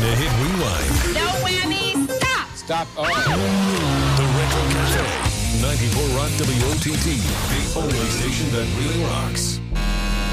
to hit rewind. No whammies, stop! Stop. Oh. The Retro Cafe. 94 Rock WOTT. The only station that really rocks.